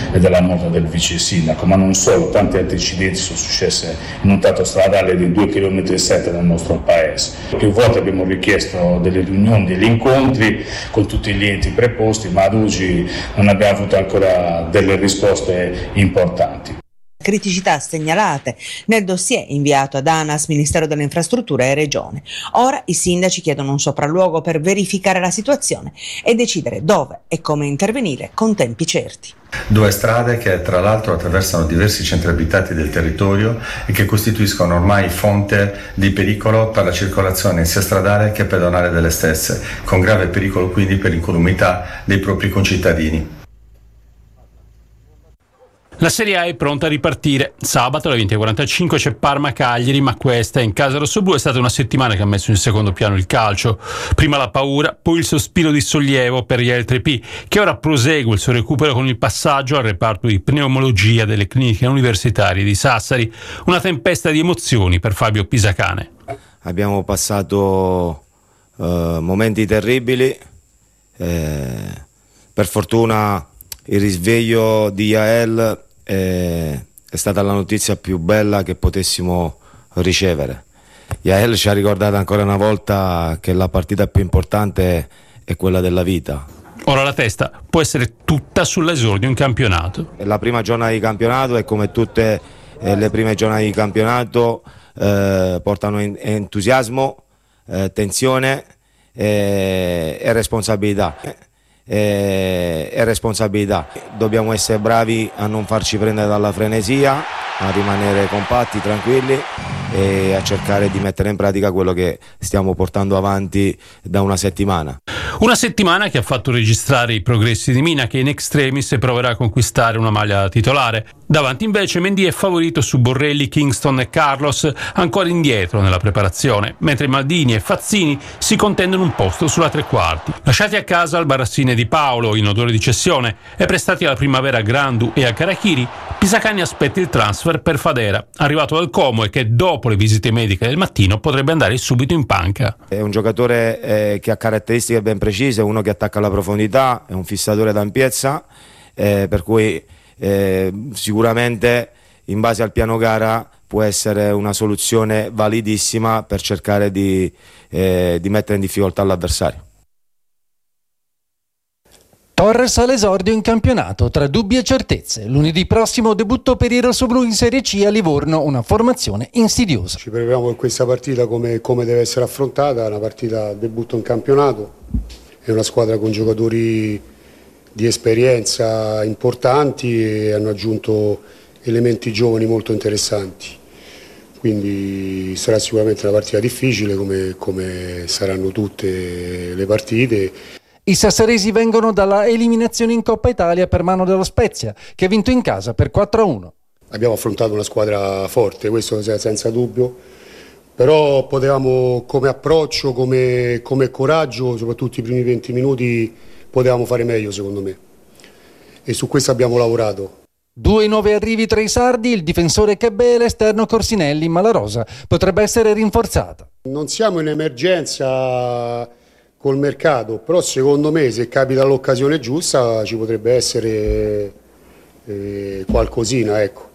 e della morte del vice sindaco, ma non solo, tanti altri incidenti sono successi in un tratto stradale di 2,7 km del nostro paese. Più volte abbiamo richiesto delle riunioni, degli incontri con tutti gli enti preposti, ma ad oggi non abbiamo avuto ancora delle risposte importanti. Criticità segnalate nel dossier inviato ad ANAS, Ministero delle Infrastrutture e Regione. Ora i sindaci chiedono un sopralluogo per verificare la situazione e decidere dove e come intervenire con tempi certi. 2 strade che tra l'altro attraversano diversi centri abitati del territorio e che costituiscono ormai fonte di pericolo per la circolazione sia stradale che pedonale delle stesse, con grave pericolo quindi per l'incolumità dei propri concittadini. La Serie A è pronta a ripartire. Sabato alle 20:45 c'è Parma-Cagliari, ma questa in casa rossoblu è stata una settimana che ha messo in secondo piano il calcio. Prima la paura, poi il sospiro di sollievo per gli L3P, che ora prosegue il suo recupero con il passaggio al reparto di pneumologia delle cliniche universitarie di Sassari. Una tempesta di emozioni per Fabio Pisacane. Abbiamo passato momenti terribili. Per fortuna il risveglio di Yael è stata la notizia più bella che potessimo ricevere. Yael ci ha ricordato ancora una volta che la partita più importante è quella della vita. Ora la testa può essere tutta sull'esordio in campionato. La prima giornata di campionato e come tutte le prime giornate di campionato portano entusiasmo, tensione e responsabilità. Dobbiamo essere bravi a non farci prendere dalla frenesia, a rimanere compatti, tranquilli e a cercare di mettere in pratica quello che stiamo portando avanti da una settimana. Una settimana che ha fatto registrare i progressi di Mina, che in extremis proverà a conquistare una maglia titolare. Davanti invece Mendy è favorito su Borrelli, Kingston e Carlos, ancora indietro nella preparazione, mentre Maldini e Fazzini si contendono un posto sulla tre quarti. Lasciati a casa al Barassini e Di Paolo, in odore di cessione, e prestati alla primavera a Grandu e a Carachiri, Pisacani aspetta il transfer per Fadera, arrivato dal Como e che dopo le visite mediche del mattino potrebbe andare subito in panca. È un giocatore che ha caratteristiche ben precise, uno che attacca alla profondità, è un fissatore d'ampiezza, per cui sicuramente in base al piano gara può essere una soluzione validissima per cercare di mettere in difficoltà l'avversario. Torres all'esordio in campionato tra dubbi e certezze. Lunedì prossimo debutto per i rossoblù in Serie C a Livorno, una formazione insidiosa. Ci prepariamo per questa partita come deve essere affrontata, una partita debutto in campionato, è una squadra con giocatori di esperienza importanti e hanno aggiunto elementi giovani molto interessanti, quindi sarà sicuramente una partita difficile come saranno tutte le partite. I sassaresi vengono dalla eliminazione in Coppa Italia per mano dello Spezia, che ha vinto in casa per 4-1. Abbiamo affrontato una squadra forte, questo senza dubbio, però potevamo, come approccio, come coraggio, soprattutto i primi 20 minuti, potevamo fare meglio secondo me, e su questo abbiamo lavorato. 2 nuovi arrivi tra i sardi, il difensore Cabé e l'esterno Corsinelli, ma la rosa potrebbe essere rinforzata. Non siamo in emergenza col mercato, però secondo me se capita l'occasione giusta ci potrebbe essere qualcosina, ecco.